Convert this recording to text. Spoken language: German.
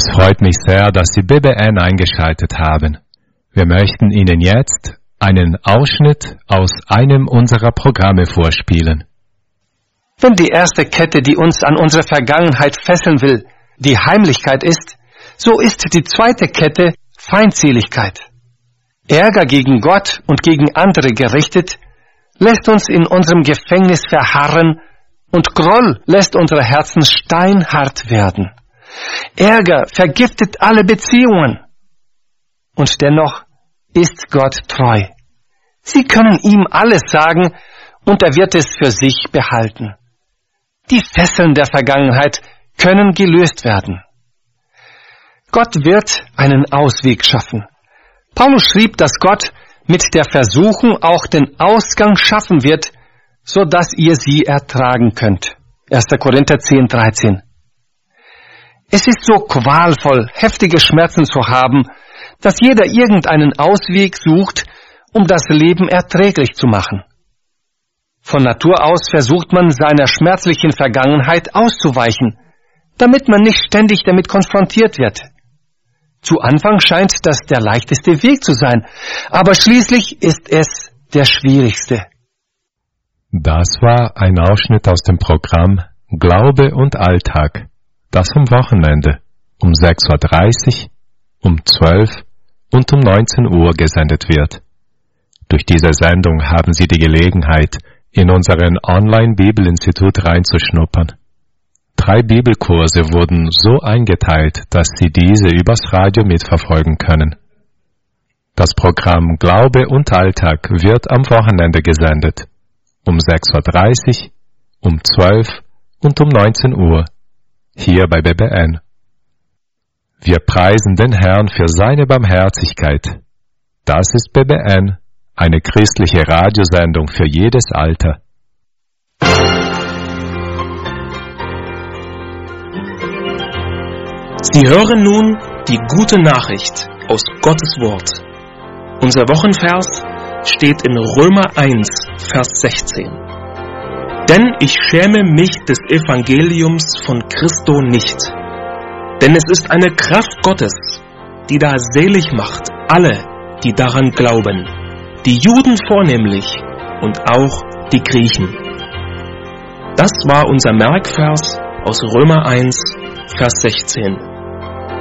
Es freut mich sehr, dass Sie BBN eingeschaltet haben. Wir möchten Ihnen jetzt einen Ausschnitt aus einem unserer Programme vorspielen. Wenn die erste Kette, die uns an unsere Vergangenheit fesseln will, die Heimlichkeit ist, so ist die zweite Kette Feindseligkeit. Ärger gegen Gott und gegen andere gerichtet, lässt uns in unserem Gefängnis verharren und Groll lässt unsere Herzen steinhart werden. Ärger vergiftet alle Beziehungen. Und dennoch ist Gott treu. Sie können ihm alles sagen und er wird es für sich behalten. Die Fesseln der Vergangenheit können gelöst werden. Gott wird einen Ausweg schaffen. Paulus schrieb, dass Gott mit der Versuchung auch den Ausgang schaffen wird, so dass ihr sie ertragen könnt. 1. Korinther 10,13. Es ist so qualvoll, heftige Schmerzen zu haben, dass jeder irgendeinen Ausweg sucht, um das Leben erträglich zu machen. Von Natur aus versucht man, seiner schmerzlichen Vergangenheit auszuweichen, damit man nicht ständig damit konfrontiert wird. Zu Anfang scheint das der leichteste Weg zu sein, aber schließlich ist es der schwierigste. Das war ein Ausschnitt aus dem Programm Glaube und Alltag, das am Wochenende um 6:30 Uhr, um 12 und um 19 Uhr gesendet wird. Durch diese Sendung haben Sie die Gelegenheit, in unseren Online-Bibelinstitut reinzuschnuppern. 3 Bibelkurse wurden so eingeteilt, dass Sie diese übers Radio mitverfolgen können. Das Programm Glaube und Alltag wird am Wochenende gesendet, um 6:30 Uhr, um 12 und um 19 Uhr, hier bei BBN. Wir preisen den Herrn für seine Barmherzigkeit. Das ist BBN, eine christliche Radiosendung für jedes Alter. Sie hören nun die gute Nachricht aus Gottes Wort. Unser Wochenvers steht in Römer 1, Vers 16. Denn ich schäme mich des Evangeliums von Christo nicht, denn es ist eine Kraft Gottes, die da selig macht alle, die daran glauben, die Juden vornehmlich und auch die Griechen. Das war unser Merkvers aus Römer 1, Vers 16.